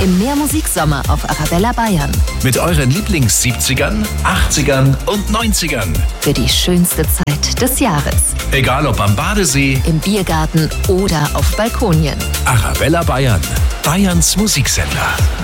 im Mehrmusiksommer auf Arabella Bayern. Mit euren Lieblings-70ern, 80ern und 90ern. Für die schönste Zeit des Jahres. Egal ob am Badesee, im Biergarten oder auf Balkonien. Arabella Bayern, Bayerns Musiksender.